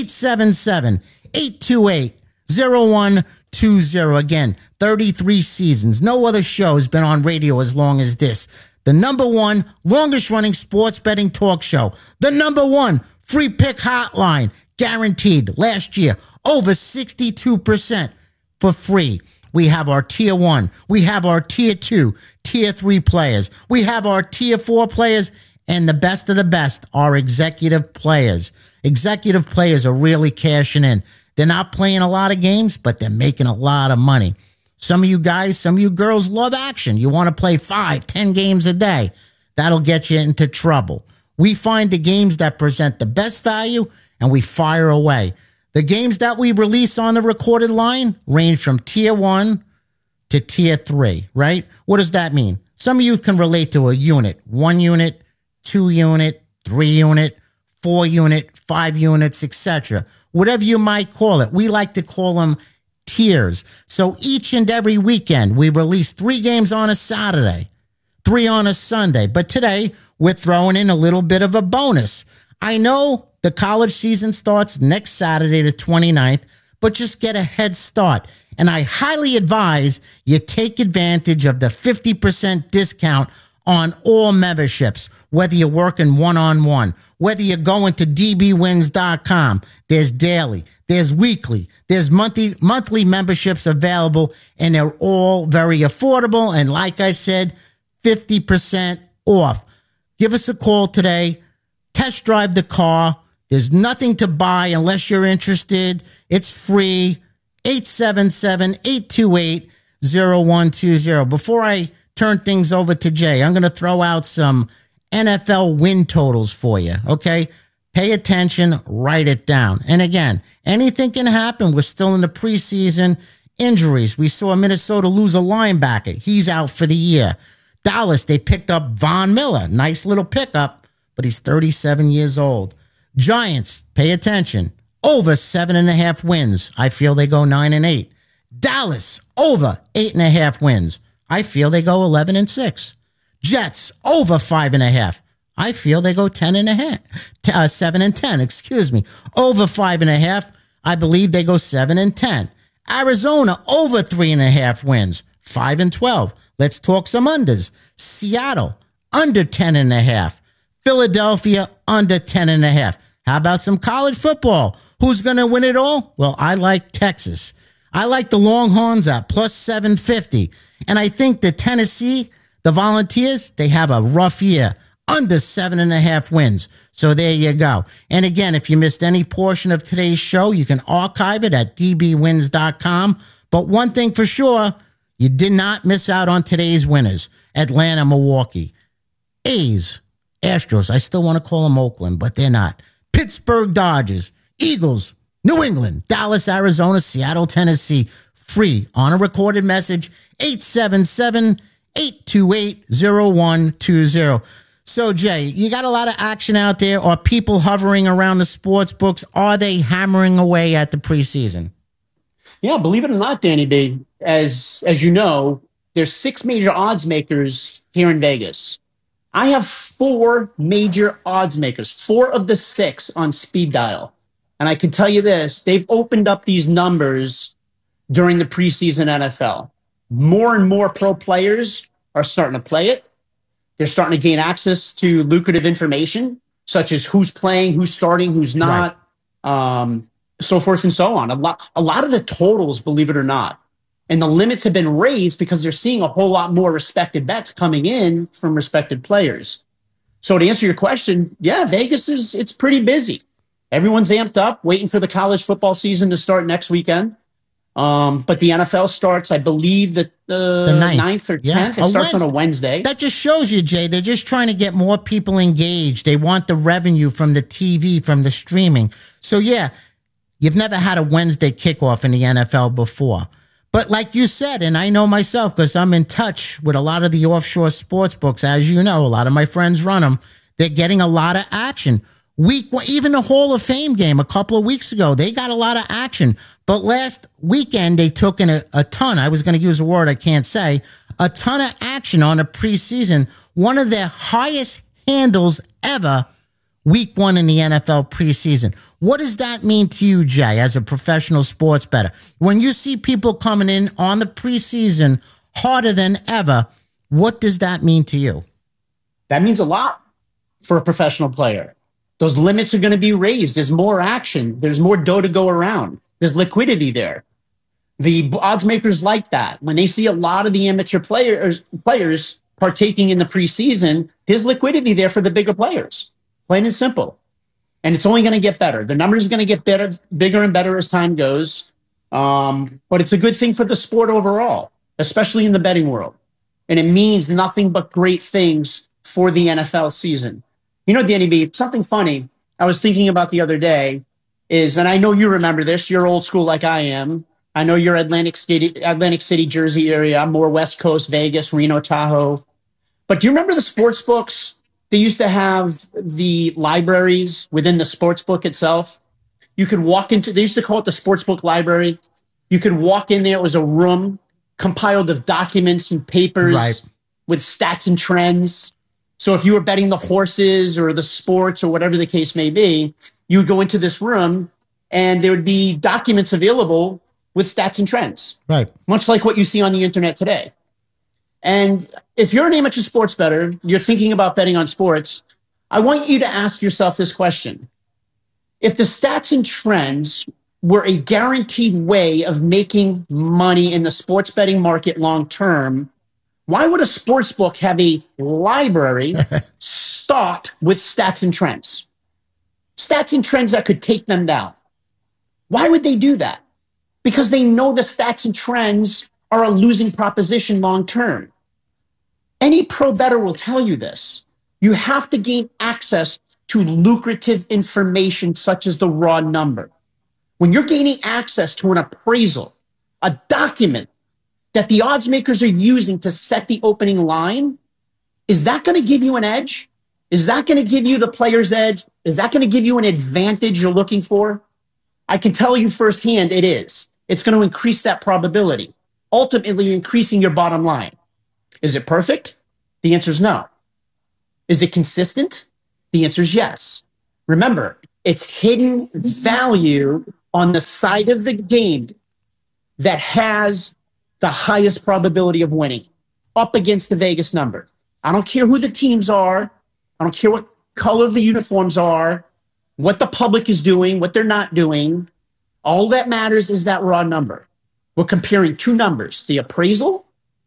S20: 877-828-0120. Again, 33 seasons. No other show has been on radio as long as this. The number one longest running sports betting talk show. The number one free pick hotline. Guaranteed. Last year, over 62% for free. We have our tier 1. We have our tier 2, tier 3 players. We have our tier 4 players. And the best of the best, our executive players. Executive players are really cashing in. They're not playing a lot of games, but they're making a lot of money. Some of you guys, some of you girls love action. You want to play 5, 10 games a day. That'll get you into trouble. We find the games that present the best value, and we fire away. The games that we release on the recorded line range from tier 1 to tier 3, right? What does that mean? Some of you can relate to a unit, 1 unit, 2 unit, 3 unit, 4 unit, 5 units, etc. Whatever you might call it. We like to call them tiers. So each and every weekend, we release 3 games on a Saturday, 3 on a Sunday. But today, we're throwing in a little bit of a bonus. I know the college season starts next Saturday, the 29th, but just get a head start. And I highly advise you take advantage of the 50% discount on all memberships, whether you're working one-on-one, whether you're going to dbwins.com. There's daily, there's weekly, there's monthly memberships available, and they're all very affordable. And like I said, 50% off. Give us a call today. Test drive the car. There's nothing to buy unless you're interested. It's free. 877-828-0120. Before I turn things over to Jay, I'm going to throw out some NFL win totals for you, okay? Pay attention, write it down. And again, anything can happen. We're still in the preseason. Injuries. We saw Minnesota lose a linebacker. He's out for the year. Dallas, they picked up Von Miller. Nice little pickup, but he's 37 years old. Giants, pay attention. Over 7.5 wins. I feel they go 9-8. Dallas, over 8.5 wins. I feel they go 11-6. Jets, over 5.5. I feel they go 10.5. 7-10, excuse me. Over 5.5. I believe they go 7-10. Arizona, over 3.5 wins. 5-12. Let's talk some unders. Seattle, under 10.5. Philadelphia, under 10.5. How about some college football? Who's going to win it all? Well, I like Texas. I like the Longhorns at plus 750. And I think the Tennessee, the Volunteers, they have a rough year, under 7.5 wins. So there you go. And again, if you missed any portion of today's show, you can archive it at dbwins.com. But one thing for sure, you did not miss out on today's winners. Atlanta, Milwaukee, A's, Astros. I still want to call them Oakland, but they're not. Pittsburgh Dodgers, Eagles, New England, Dallas, Arizona, Seattle, Tennessee. Free on a recorded message, 877-828-0120. So, Jay, you got a lot of action out there. Are people hovering around the sports books? Are they hammering away at the preseason?
S21: Yeah, believe it or not, Danny B, as you know, there's 6 major odds makers here in Vegas. I have 4 major odds makers, 4 of the 6 on speed dial. And I can tell you this, they've opened up these numbers during the preseason NFL. More and more pro players are starting to play it. They're starting to gain access to lucrative information, such as who's playing, who's starting, who's not, so forth and so on. A lot of the totals, believe it or not, and the limits have been raised because they're seeing a whole lot more respected bets coming in from respected players. So to answer your question, yeah, Vegas it's pretty busy. Everyone's amped up, waiting for the college football season to start next weekend. But the NFL starts, I believe, the 9th or 10th. Yeah. It starts on a Wednesday.
S20: That just shows you, Jay, they're just trying to get more people engaged. They want the revenue from the TV, from the streaming. So, yeah, you've never had a Wednesday kickoff in the NFL before. But like you said, and I know myself because I'm in touch with a lot of the offshore sports books, as you know, a lot of my friends run them. They're getting a lot of action. Even the Hall of Fame game a couple of weeks ago, they got a lot of action. But last weekend, they took in a ton. I was going to use a word I can't say. A ton of action on a preseason. One of their highest handles ever, week 1 in the NFL preseason. What does that mean to you, Jay, as a professional sports bettor? When you see people coming in on the preseason harder than ever, what does that mean to you?
S21: That means a lot for a professional player. Those limits are going to be raised. There's more action. There's more dough to go around. There's liquidity there. The odds makers like that. When they see a lot of the amateur players partaking in the preseason, there's liquidity there for the bigger players. Plain and simple. And it's only going to get better. The numbers are going to get better, bigger and better as time goes. But it's a good thing for the sport overall, especially in the betting world. And it means nothing but great things for the NFL season. You know, Danny B, something funny I was thinking about the other day is, and I know you remember this, you're old school like I am. I know you're Atlantic City, Jersey area. I'm more West Coast, Vegas, Reno, Tahoe. But do you remember the sports books? They used to have the libraries within the sports book itself. You could walk into, they used to call it the sports book library. You could walk in there. It was a room compiled of documents and papers with stats and trends. So if you were betting the horses or the sports or whatever the case may be, you would go into this room and there would be documents available with stats and trends.
S20: Right.
S21: Much like what you see on the internet today. And if you're an amateur sports bettor, you're thinking about betting on sports, I want you to ask yourself this question. If the stats and trends were a guaranteed way of making money in the sports betting market long term, why would a sports book have a library stocked with stats and trends? Stats and trends that could take them down. Why would they do that? Because they know the stats and trends are a losing proposition long term. Any pro bettor will tell you this. You have to gain access to lucrative information such as the raw number. When you're gaining access to an appraisal, a document that the odds makers are using to set the opening line, is that going to give you an edge? Is that going to give you the player's edge? Is that going to give you an advantage you're looking for? I can tell you firsthand it is. It's going to increase that probability, ultimately increasing your bottom line. Is it perfect? The answer is no. Is it consistent? The answer is yes. Remember, it's hidden value on the side of the game that has the highest probability of winning up against the Vegas number. I don't care who the teams are. I don't care what color the uniforms are, what the public is doing, what they're not doing. All that matters is that raw number. We're comparing two numbers, the appraisal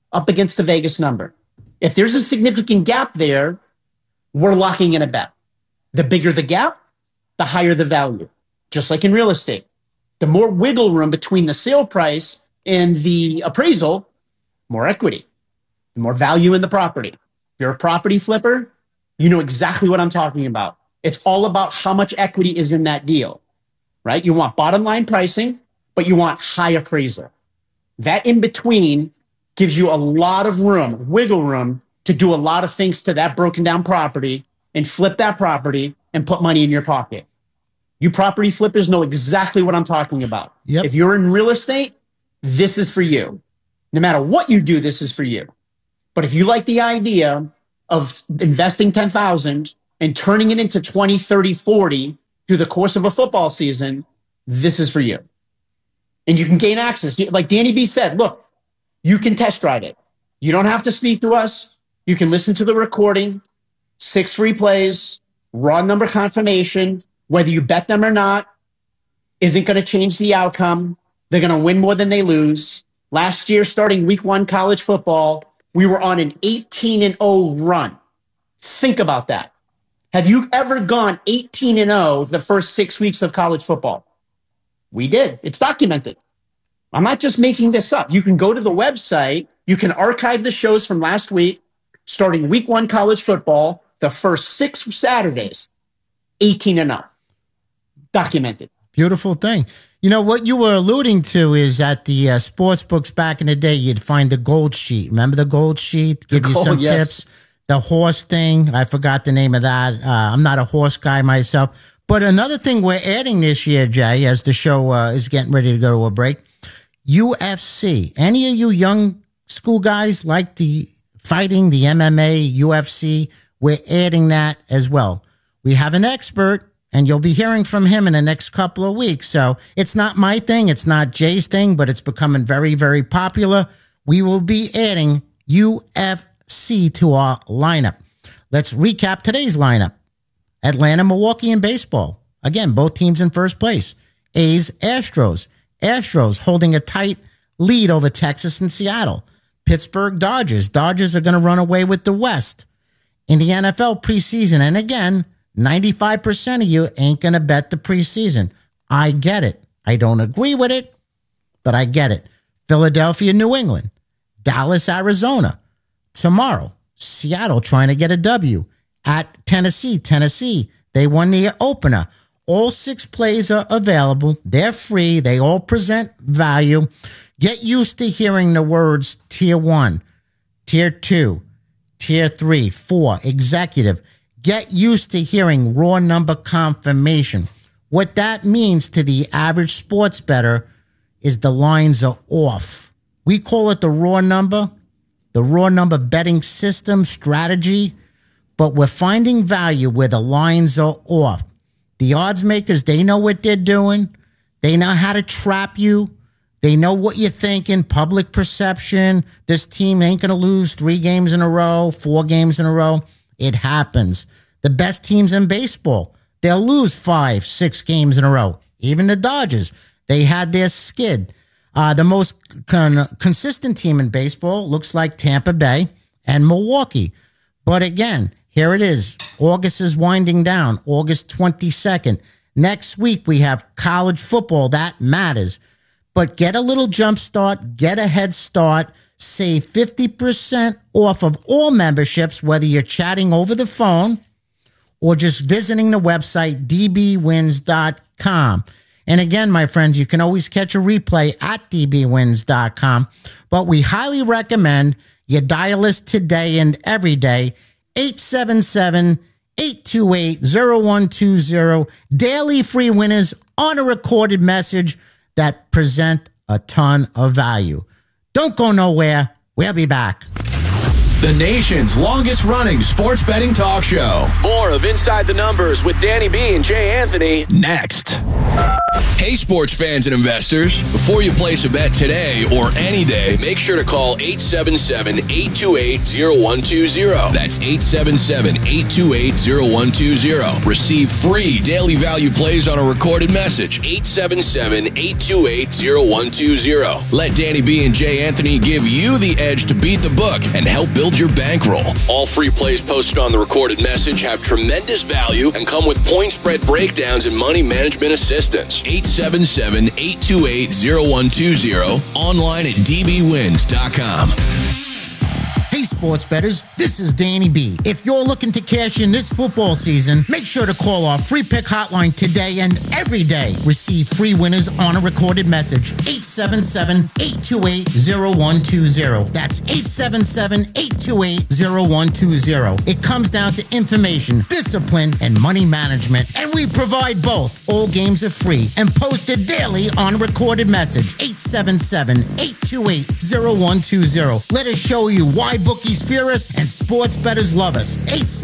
S21: up against the Vegas number. If there's a significant gap there, we're locking in a bet. The bigger the gap, the higher the value, just like in real estate. The more wiggle room between the sale price and the appraisal, more equity, the more value in the property. If you're a property flipper, you know exactly what I'm talking about. It's all about how much equity is in that deal, right? You want bottom line pricing, but you want high appraisal. That in between gives you a lot of room, wiggle room, to do a lot of things to that broken down property and flip that property and put money in your pocket. You property flippers know exactly what I'm talking about.
S20: Yep.
S21: If you're in real estate, this is for you. No matter what you do, this is for you. But if you like the idea of investing $10,000 and turning it into 20, 30, 40 through the course of a football season, this is for you. And you can gain access. Like Danny B said, look, you can test drive it. You don't have to speak to us. You can listen to the recording, 6 free plays, raw number confirmation. Whether you bet them or not isn't going to change the outcome. They're going to win more than they lose. Last year, starting week 1 college football, we were on an 18-0 run. Think about that. Have you ever gone 18-0 the first 6 weeks of college football? We did. It's documented. I'm not just making this up. You can go to the website. You can archive the shows from last week, starting week 1 college football, the first 6 Saturdays, 18-0. Documented.
S20: Beautiful thing. You know, what you were alluding to is at the sports books back in the day, you'd find the gold sheet. Remember the gold sheet? Give you some tips. The horse thing, I forgot the name of that. I'm not a horse guy myself. But another thing we're adding this year, Jay, as the show is getting ready to go to a break, UFC. Any of you young school guys like the fighting, the MMA, UFC? We're adding that as well. We have an expert, and you'll be hearing from him in the next couple of weeks. So it's not my thing. It's not Jay's thing, but it's becoming very, very popular. We will be adding UFC to our lineup. Let's recap today's lineup. Atlanta, Milwaukee in baseball. Again, both teams in first place. A's, Astros. Astros holding a tight lead over Texas and Seattle. Pittsburgh, Dodgers. Dodgers are going to run away with the West. In the NFL preseason, and again, 95% of you ain't going to bet the preseason. I get it. I don't agree with it, but I get it. Philadelphia, New England. Dallas, Arizona. Tomorrow, Seattle trying to get a W. At Tennessee, they won the opener. All 6 plays are available. They're free. They all present value. Get used to hearing the words Tier 1, Tier 2, Tier 3, 4, Executive. Get used to hearing raw number confirmation. What that means to the average sports bettor is the lines are off. We call it the raw number betting system strategy, but we're finding value where the lines are off. The odds makers, they know what they're doing. They know how to trap you. They know what you're thinking, public perception. This team ain't going to lose 3 games in a row, 4 games in a row. It happens. The best teams in baseball, they'll lose 5, 6 games in a row. Even the Dodgers, they had their skid. The most consistent team in baseball looks like Tampa Bay and Milwaukee. But again, here it is. August is winding down, August 22nd. Next week, we have college football. That matters. But get a little jump start, get a head start, save 50% off of all memberships, whether you're chatting over the phone or just visiting the website, dbwins.com. And again, my friends, you can always catch a replay at dbwins.com. But we highly recommend you dial us today and every day, 877-828-0120. Daily free winners on a recorded message that present a ton of value. Don't go nowhere. We'll be back.
S19: the nation's longest-running sports betting talk show. More of Inside the Numbers with Danny B and Jay Anthony next. Hey, sports fans and investors. Before you place a bet today or any day, make sure to call 877-828-0120. That's 877-828-0120. Receive free daily value plays on a recorded message. 877-828-0120. Let Danny B and Jay Anthony give you the edge to beat the book and help build your bankroll. All free plays posted on the recorded message have tremendous value and come with point spread breakdowns and money management assistance. 877-828-0120. Online at dbwins.com.
S20: Hey, sports bettors, this is Danny B. If you're looking to cash in this football season, make sure to call our free pick hotline today and every day. Receive free winners on a recorded message. 877-828-0120. That's 877-828-0120. It comes down to information, discipline, and money management, and we provide both. All games are free and posted daily on a recorded message. 877-828-0120. Let us show you why bookies fear us and sports bettors love us.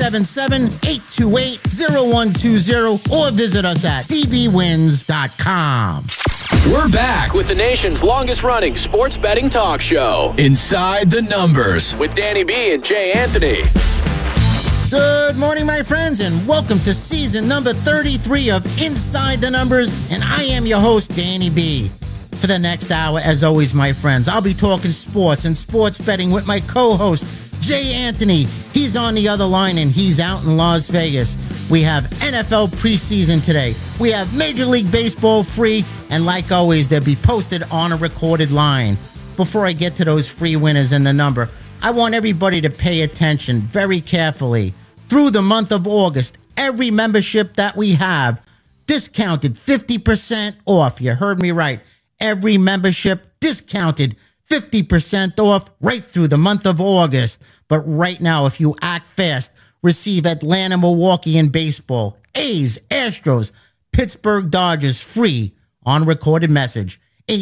S20: 877-828-0120 or visit us at dbwins.com.
S19: We're back with the nation's longest-running sports betting talk show, Inside the Numbers, with Danny B and Jay Anthony.
S20: Good morning, my friends, and welcome to season number 33 of Inside the Numbers, and I am your host, Danny B. For the next hour, as always, my friends, I'll be talking sports and sports betting with my co-host, Jay Anthony. He's on the other line, and he's out in Las Vegas. We have NFL preseason today. We have Major League Baseball free, and like always, they'll be posted on a recorded line. Before I get to those free winners and the number, I want everybody to pay attention very carefully. Through the month of August, every membership that we have, discounted 50% off. You heard me right. Every membership discounted 50% off right through the month of August. But right now, if you act fast, receive Atlanta, Milwaukee in baseball, A's, Astros, Pittsburgh Dodgers free on recorded message.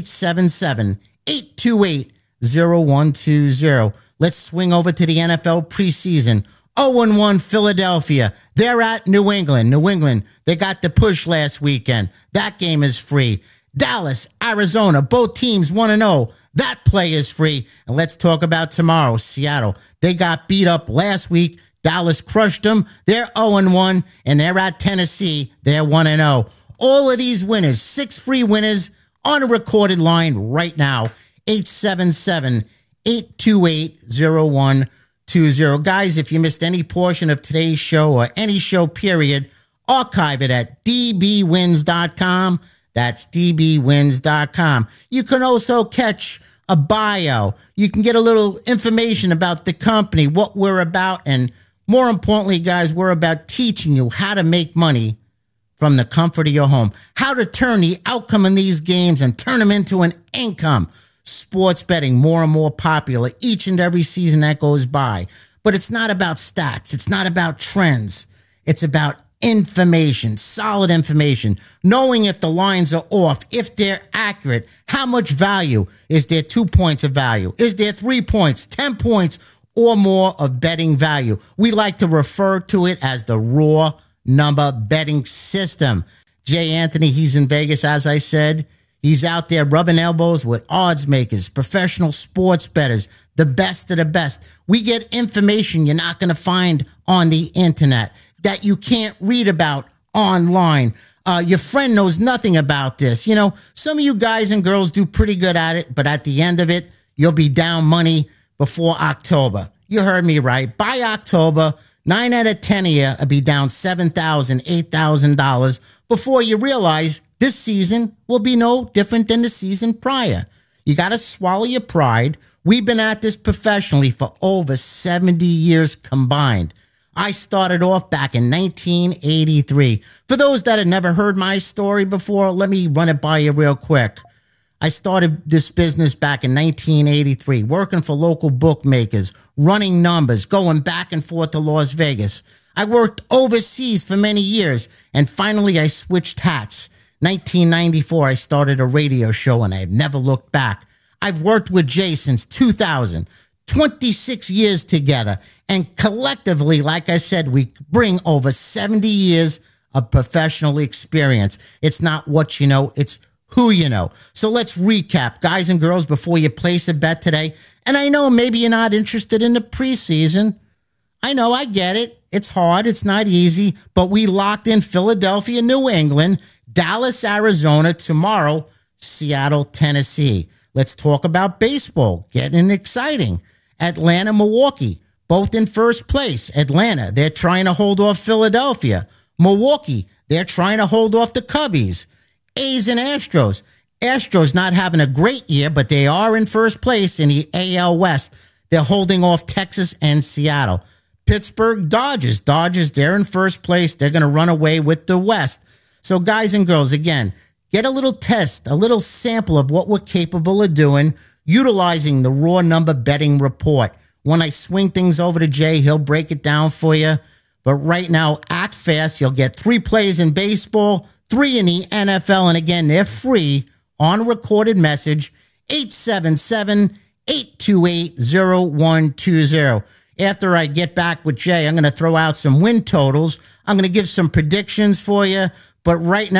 S20: 877-828-0120. Let's swing over to the NFL preseason. 0-1 Philadelphia. They're at New England. New England, they got the push last weekend. That game is free. Dallas, Arizona, both teams 1-0. That play is free. And let's talk about tomorrow. Seattle, they got beat up last week. Dallas crushed them. They're 0-1, and they're at Tennessee. They're 1-0. All of these winners, 6 free winners on a recorded line right now. 877-828-0120. Guys, if you missed any portion of today's show or any show period, archive it at dbwins.com. That's dbwins.com. You can also catch a bio. You can get a little information about the company, what we're about, and more importantly, guys, we're about teaching you how to make money from the comfort of your home, how to turn the outcome in these games and turn them into an income. Sports betting more and more popular each and every season that goes by. But it's not about stats. It's not about trends. It's about information, solid information, knowing if the lines are off, if they're accurate, how much value. Is there 2 points of value? Is there 3 points, 10 points or more of betting value? We like to refer to it as the raw number betting system. Jay Anthony, he's in Vegas, as I said. He's out there rubbing elbows with odds makers, professional sports bettors, the best of the best. We get information you're not going to find on the internet, that you can't read about online. Your friend knows nothing about this. You know, some of you guys and girls do pretty good at it, but at the end of it, you'll be down money before October. You heard me right. By October, 9 out of 10 of you will be down $7,000, $8,000 before you realize this season will be no different than the season prior. You got to swallow your pride. We've been at this professionally for over 70 years combined. I started off back in 1983. For those that have never heard my story before, let me run it by you real quick. I started this business back in 1983, working for local bookmakers, running numbers, going back and forth to Las Vegas. I worked overseas for many years, and finally I switched hats. 1994, I started a radio show, and I've never looked back. I've worked with Jay since 2000. 26 years together. And collectively, like I said, we bring over 70 years of professional experience. It's not what you know, it's who you know. So let's recap, guys and girls, before you place a bet today. And I know maybe you're not interested in the preseason. I know, I get it. It's hard. It's not easy. But we locked in Philadelphia, New England, Dallas, Arizona, tomorrow, Seattle, Tennessee. Let's talk about baseball. Getting exciting. Atlanta, Milwaukee, both in first place. Atlanta, they're trying to hold off Philadelphia. Milwaukee, they're trying to hold off the Cubbies. A's and Astros. Astros not having a great year, but they are in first place in the AL West. They're holding off Texas and Seattle. Pittsburgh Dodgers. Dodgers, they're in first place. They're going to run away with the West. So guys and girls, again, get a little test, a little sample of what we're capable of doing utilizing the raw number betting report. When I swing things over to Jay, he'll break it down for you. But right now, act fast. You'll get 3 plays in baseball, 3 in the NFL. And again, they're free on recorded message, 877-828-0120. After I get back with Jay, I'm going to throw out some win totals. I'm going to give some predictions for you. But right now,